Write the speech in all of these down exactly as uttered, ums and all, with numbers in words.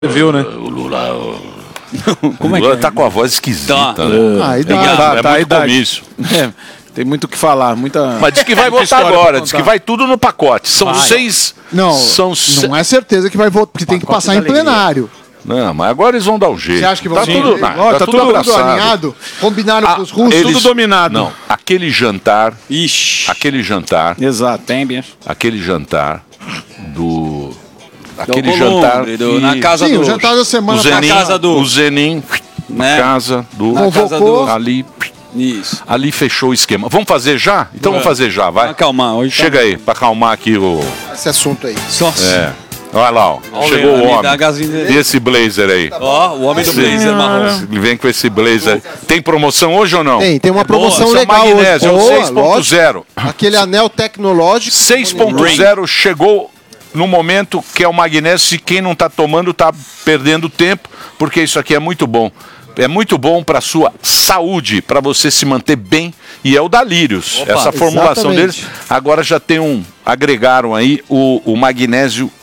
Viu, né? O Lula... O... Como o Lula é que tá com a voz esquisita, tá, né? Ah, é, idade, muito, tá, é tá, muito idade. comício. É, tem muito o que falar, muita... Mas diz que vai votar agora, diz que vai tudo no pacote. São vai. seis... Não, são se... não é certeza que vai votar, porque tem que passar em plenário. Não, mas agora eles vão dar o jeito. Você acha que vão tá tudo, não, oh, tá tá tudo, tudo abraçado. alinhado? Combinaram ah, com os russos? eles, tudo dominado. Não, aquele jantar... Ixi. Aquele jantar... Exato, tem, bicho. Aquele jantar do... Aquele do jantar... do, que... Na casa Sim, do... o jantar da semana... O Zenin, na casa do... O Zenin, né? na casa do... Na casa do... Ali... Isso. Ali fechou o esquema. Vamos fazer já? Então é. vamos fazer já, vai. Acalmar. Hoje Chega tá... aí, pra acalmar aqui o... Esse assunto aí. Nossa. É. Olha lá, ó. Olha Chegou o homem. E esse blazer aí? Ó, o homem do blazer marrom. Ele vem com esse blazer. Tem promoção hoje ou não? Tem, tem uma promoção Boa, legal magnésio, hoje. é o seis ponto zero. Aquele anel tecnológico. seis ponto zero chegou no momento que é o magnésio. E quem não está tomando está perdendo tempo, porque isso aqui é muito bom. É muito bom para a sua saúde, para você se manter bem. E é o da Lírios. Opa, essa formulação exatamente. deles. Agora já tem um... Agregaram aí o, o magnésio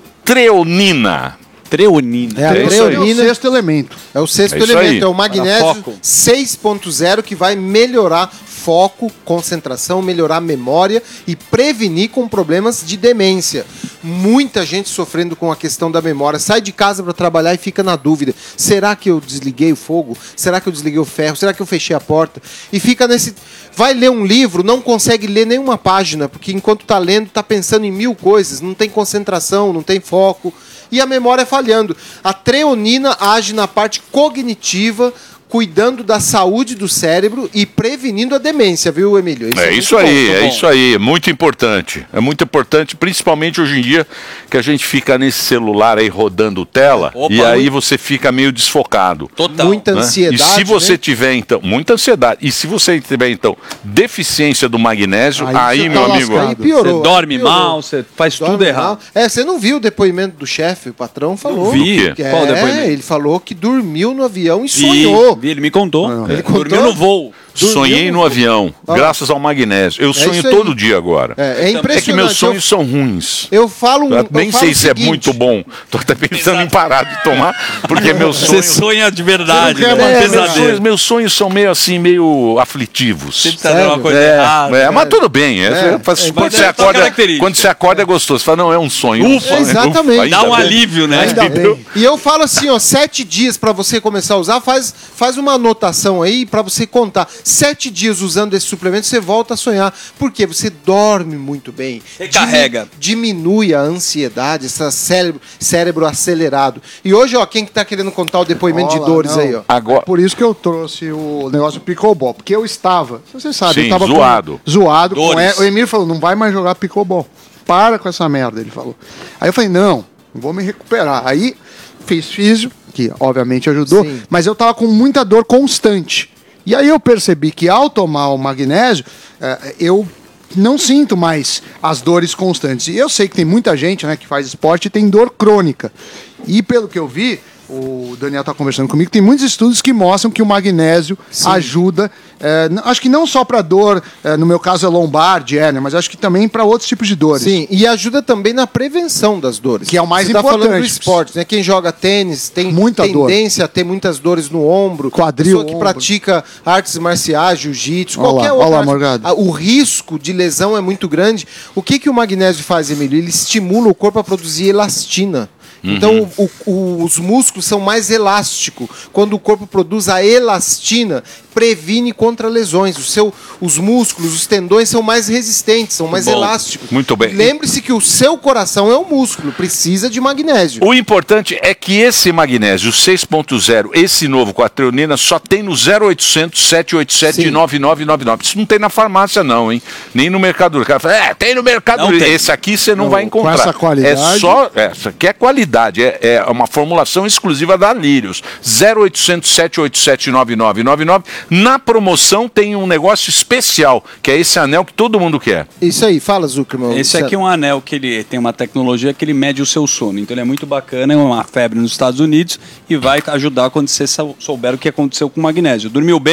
treonina. Treonina. É, a é treonina é o sexto elemento. É o sexto é elemento. Aí. É o magnésio seis ponto zero que vai melhorar foco, concentração, melhorar a memória e prevenir com problemas de demência. Muita gente sofrendo com a questão da memória. Sai de casa para trabalhar e fica na dúvida. Será que eu desliguei o fogo? Será que eu desliguei o ferro? Será que eu fechei a porta? E fica nesse... Vai ler um livro, não consegue ler nenhuma página, porque enquanto está lendo, está pensando em mil coisas. Não tem concentração, não tem foco. E a memória falhando. A treonina age na parte cognitiva, cuidando da saúde do cérebro e prevenindo a demência, viu, Emílio? Isso é, é isso aí, bom, é bom. isso aí, é muito importante. É muito importante, principalmente hoje em dia, que a gente fica nesse celular aí rodando tela. Opa, e aí muito... você fica meio desfocado. Total. Muita né? ansiedade. E se você né? tiver, então, muita ansiedade. E se você tiver, então, deficiência do magnésio, aí, aí meu amigo. Aí piorou. Você dorme aí piorou. mal, você faz dorme tudo errado. Mal. É, você não viu o depoimento do chefe, o patrão falou. Eu vi. Que, Qual é, depoimento? Ele falou que dormiu no avião e vi, sonhou. Vi, ele me contou. Não, ele ele contou. Dormiu no voo. Sonhei no avião, ah. graças ao magnésio. Eu é sonho todo dia agora. É, é impressionante. É que meus sonhos eu, são ruins. Eu falo um, eu Nem eu sei falo se é muito bom. Tô até pensando Exato. em parar de tomar, porque meus sonhos... Você sonha de verdade, né? é, meus, sonhos, meus sonhos são meio assim, meio aflitivos. Você tá dando uma coisa é, errada. É, mas tudo bem. É, é, faz, é, quando, você acorda, quando você acorda é gostoso. Você fala, não, é um sonho. Ufa, é, exatamente. Ufa, dá um bem. alívio, né? Ainda bem. E eu falo assim, ó, sete dias para você começar a usar, faz, faz uma anotação aí para você contar. Sete dias usando esse suplemento, você volta a sonhar. Por quê? Você dorme muito bem. Recarrega. Diminui a ansiedade, esse cérebro, cérebro acelerado. E hoje, ó, quem que tá querendo contar o depoimento Olá, de dores não. aí, ó? Agora... É por isso que eu trouxe o negócio do pickleball, porque eu estava, você sabe, Sim, eu estava zoado. Com, zoado. Com Dores. o Emílio falou, não vai mais jogar pickleball. Para com essa merda, ele falou. Aí eu falei, não, vou me recuperar. Aí fiz físio, que obviamente ajudou, Sim. mas eu tava com muita dor constante. E aí eu percebi que ao tomar o magnésio, eh, eu não sinto mais as dores constantes. E eu sei que tem muita gente, né, que faz esporte e tem dor crônica. E pelo que eu vi, o Daniel está conversando comigo, tem muitos estudos que mostram que o magnésio Sim. ajuda, é, acho que não só para dor, é, no meu caso é lombar, de hérnia, mas acho que também para outros tipos de dores. Sim, e ajuda também na prevenção das dores. Que é o mais Você importante. Tá falando do esporte, né? Quem joga tênis tem Muita tendência dor. a ter muitas dores no ombro. Quadril, Pessoa que ombro. pratica artes marciais, jiu-jitsu, Olá, qualquer olá, outra. Morgado. O risco de lesão é muito grande. O que, que o magnésio faz, Emílio? Ele estimula o corpo a produzir elastina. Então, o, o, os músculos são mais elásticos. Quando o corpo produz a elastina, previne contra lesões. O seu, os músculos, os tendões são mais resistentes, são mais Bom, elásticos. muito bem. Lembre-se que o seu coração é um músculo, precisa de magnésio. O importante é que esse magnésio seis ponto zero, esse novo com a treonina, só tem no zero oitocentos, sete oito sete, nove nove nove nove. Isso não tem na farmácia não, hein? Nem no Mercado Livre. O cara fala, é, tem no Mercado Livre. Esse aqui você não, não vai encontrar. Com essa qualidade. É só, essa aqui é qualidade. É, é uma formulação exclusiva da Lírios. zero oitocentos, sete oito sete, nove nove nove nove. Na promoção tem um negócio especial, que é esse anel que todo mundo quer. Isso aí, fala, Zuckerman. Esse aqui é um anel que ele tem uma tecnologia que ele mede o seu sono. Então ele é muito bacana, é uma febre nos Estados Unidos e vai ajudar quando você souber o que aconteceu com o magnésio. Dormiu bem?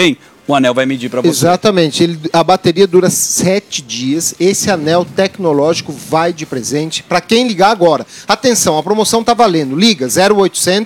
o anel vai medir para você. Exatamente. Ele, a bateria dura sete dias. Esse anel tecnológico vai de presente para quem ligar agora. Atenção, a promoção está valendo. Liga zero oitocentos